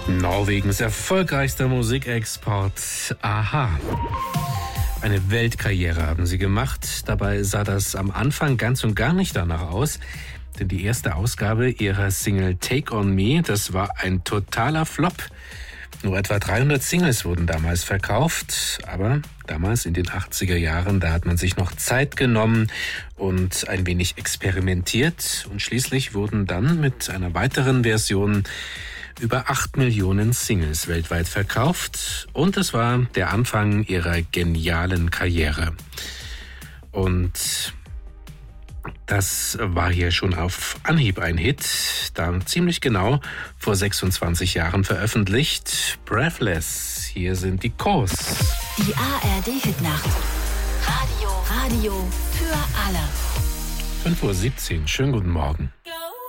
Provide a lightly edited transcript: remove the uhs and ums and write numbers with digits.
Norwegens erfolgreichster Musikexport, a-ha. Eine Weltkarriere haben sie gemacht. Dabei sah das am Anfang ganz und gar nicht danach aus. Denn die erste Ausgabe ihrer Single Take On Me, das war ein totaler Flop. Nur etwa 300 Singles wurden damals verkauft. Aber damals in den 80er Jahren, da hat man sich noch Zeit genommen und ein wenig experimentiert. Und schließlich wurden dann mit einer weiteren Version über 8 Millionen Singles weltweit verkauft. Und es war der Anfang ihrer genialen Karriere. Und das war hier schon auf Anhieb ein Hit, da ziemlich genau vor 26 Jahren veröffentlicht. Breathless, hier sind die Kors. Die ARD-Hitnacht. Radio für alle. 5:17 Uhr, schönen guten Morgen.